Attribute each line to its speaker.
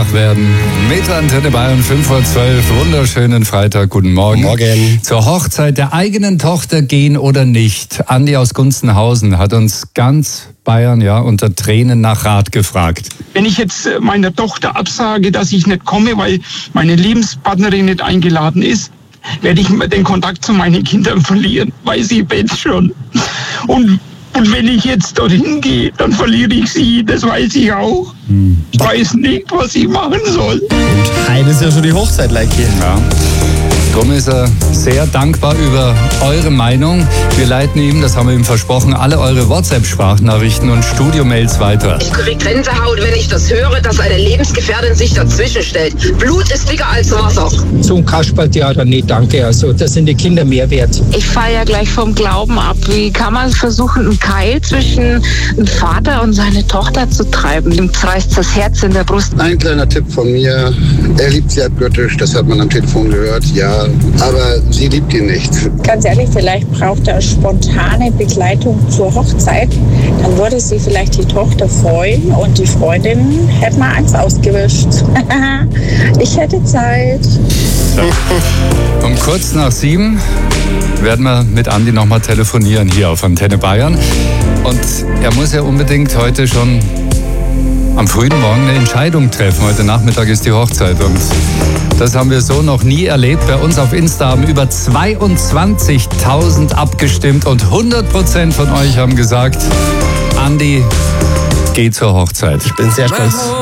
Speaker 1: wach werden. Mit Antenne Bayern 5:12 Wunderschönen Freitag, guten Morgen.
Speaker 2: Morgen.
Speaker 1: Zur Hochzeit der eigenen Tochter gehen oder nicht? Andi aus Gunzenhausen hat uns ganz Bayern unter Tränen nach Rat gefragt.
Speaker 3: Wenn ich jetzt meiner Tochter absage, dass ich nicht komme, weil meine Lebenspartnerin nicht eingeladen ist, werde ich den Kontakt zu meinen Kindern verlieren, weiß ich jetzt schon. Und wenn ich jetzt dorthin gehe, dann verliere ich sie, das weiß ich auch. Ich weiß nicht, was ich machen soll.
Speaker 2: Und heute ist ja schon die Hochzeit, Leiki.
Speaker 1: Ja. Darum ist er sehr dankbar über eure Meinung. Wir leiten ihm, das haben wir ihm versprochen, alle eure WhatsApp-Sprachnachrichten und Studio-Mails weiter.
Speaker 4: Ich kriege Gänsehaut, wenn ich das höre, dass eine Lebensgefährtin sich dazwischen stellt. Blut ist dicker als Wasser.
Speaker 5: So ein Kasperltheater, nee, danke. Also, das sind die Kinder mehr wert.
Speaker 6: Ich falle ja gleich vom Glauben ab. Wie kann man versuchen, einen Keil zwischen dem Vater und seine Tochter zu treiben? Ihm reißt das Herz in der Brust.
Speaker 7: Ein kleiner Tipp von mir, er liebt sie abgöttisch, das hat man am Telefon gehört, ja, aber sie liebt ihn nicht.
Speaker 8: Ganz ehrlich, vielleicht braucht er spontane Begleitung zur Hochzeit. Dann würde sie vielleicht die Tochter freuen und die Freundin hätte mal eins ausgewischt. Ich hätte Zeit.
Speaker 1: Um kurz nach 7 werden wir mit Andi nochmal telefonieren hier auf Antenne Bayern. Und er muss ja unbedingt heute schon am frühen Morgen eine Entscheidung treffen. Heute Nachmittag ist die Hochzeit und das haben wir so noch nie erlebt. Bei uns auf Insta haben über 22.000 abgestimmt und 100% von euch haben gesagt, Andi, geh zur Hochzeit.
Speaker 2: Ich bin sehr stolz.